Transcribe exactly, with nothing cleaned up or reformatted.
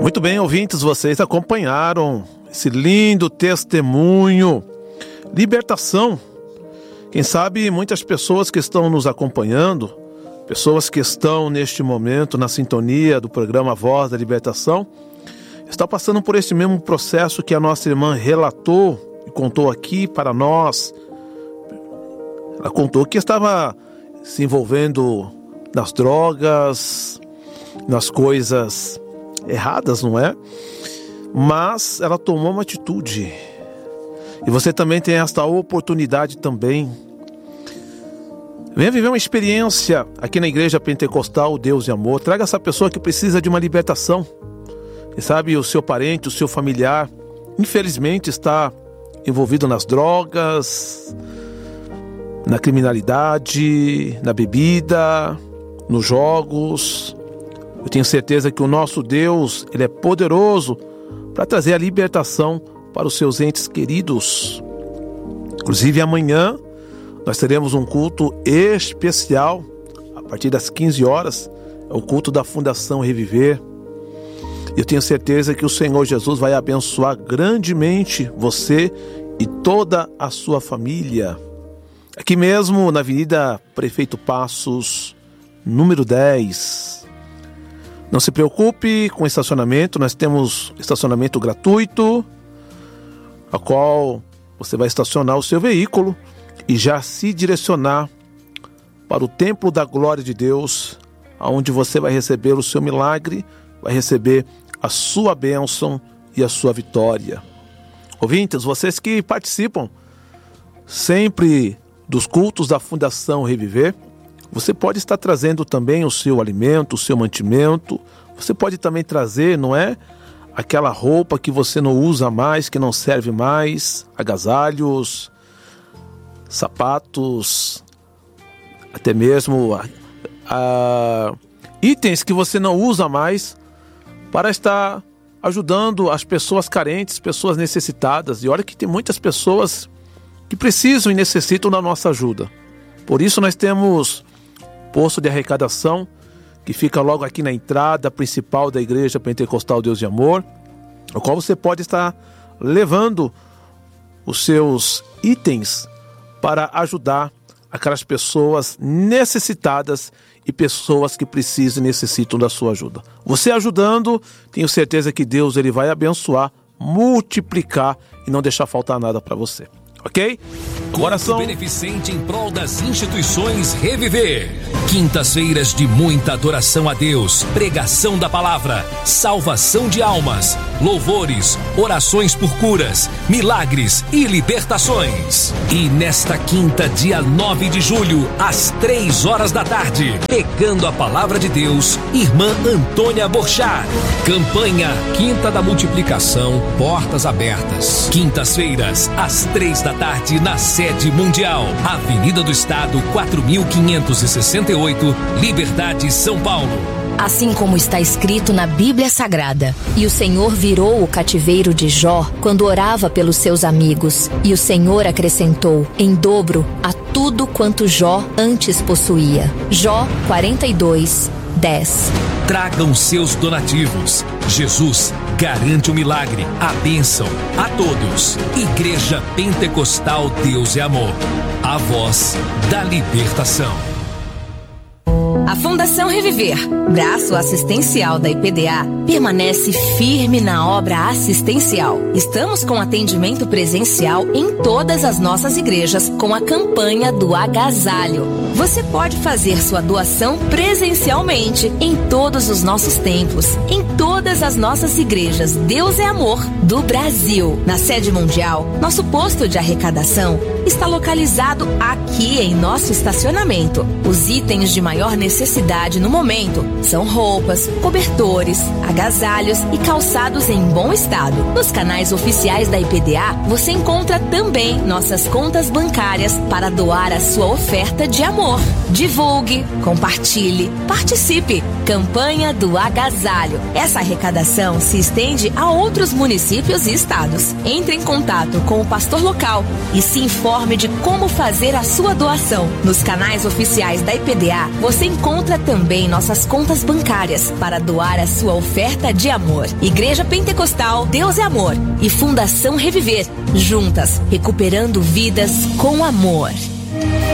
Muito bem, ouvintes, vocês acompanharam esse lindo testemunho, libertação. Quem sabe muitas pessoas que estão nos acompanhando, pessoas que estão neste momento na sintonia do programa Voz da Libertação, estão passando por esse mesmo processo que a nossa irmã relatou e contou aqui para nós. Ela contou que estava se envolvendo nas drogas, nas coisas erradas, não é? Mas ela tomou uma atitude. E você também tem esta oportunidade também. Venha viver uma experiência aqui na Igreja Pentecostal Deus e Amor. Traga essa pessoa que precisa de uma libertação. E sabe, o seu parente, o seu familiar, infelizmente está envolvido nas drogas, na criminalidade, na bebida, nos jogos. Eu tenho certeza que o nosso Deus, Ele é poderoso para trazer a libertação para os seus entes queridos. Inclusive amanhã nós teremos um culto especial, a partir das quinze horas, é o culto da Fundação Reviver. Eu tenho certeza que o Senhor Jesus vai abençoar grandemente você e toda a sua família. Aqui mesmo na Avenida Prefeito Passos, número dez. Não se preocupe com estacionamento, nós temos estacionamento gratuito, a qual você vai estacionar o seu veículo e já se direcionar para o Templo da Glória de Deus, onde você vai receber o seu milagre, vai receber a sua bênção e a sua vitória. Ouvintes, vocês que participam sempre dos cultos da Fundação Reviver, você pode estar trazendo também o seu alimento, o seu mantimento. Você pode também trazer, não é? Aquela roupa que você não usa mais, que não serve mais, agasalhos, sapatos, até mesmo a, a, itens que você não usa mais, para estar ajudando as pessoas carentes, pessoas necessitadas. E olha que tem muitas pessoas que precisam e necessitam da nossa ajuda. Por isso nós temos posto de arrecadação, que fica logo aqui na entrada principal da Igreja Pentecostal Deus e Amor, o qual você pode estar levando os seus itens para ajudar aquelas pessoas necessitadas e pessoas que precisam e necessitam da sua ajuda. Você ajudando, tenho certeza que Deus ele vai abençoar, multiplicar e não deixar faltar nada para você. Ok? Coração beneficente em prol das instituições Reviver. Quintas-feiras de muita adoração a Deus, pregação da palavra, salvação de almas, louvores, orações por curas, milagres e libertações. E nesta quinta, dia nove de julho, às três horas da tarde, pegando a palavra de Deus, irmã Antônia Borchardt. Campanha Quinta da Multiplicação, portas abertas. Quintas-feiras, às três da tarde, na sede mundial, Avenida do Estado, quatro mil quinhentos e sessenta e oito, Liberdade, São Paulo. Assim como está escrito na Bíblia Sagrada, e o Senhor virou o cativeiro de Jó quando orava pelos seus amigos, e o Senhor acrescentou em dobro a tudo quanto Jó antes possuía. Jó quarenta e dois, dez. Tragam seus donativos. Jesus garante o milagre, a bênção a todos. Igreja Pentecostal Deus e Amor, a voz da libertação. A Fundação Reviver, braço assistencial da I P D A, permanece firme na obra assistencial. Estamos com atendimento presencial em todas as nossas igrejas com a campanha do agasalho. Você pode fazer sua doação presencialmente em todos os nossos templos, em todas as nossas igrejas Deus é Amor do Brasil. Na sede mundial, nosso posto de arrecadação está localizado aqui em nosso estacionamento. Os itens de maior necessidade no momento são roupas, cobertores, agasalhos e calçados em bom estado. Nos canais oficiais da I P D A, você encontra também nossas contas bancárias para doar a sua oferta de amor. Divulgue, compartilhe, participe. Campanha do Agasalho. Essa arrecadação se estende a outros municípios e estados. Entre em contato com o pastor local e se informe de como fazer a sua doação. Nos canais oficiais da I P D A, você encontra também nossas contas bancárias para doar a sua oferta de amor. Igreja Pentecostal Deus é Amor e Fundação Reviver, juntas, recuperando vidas com amor.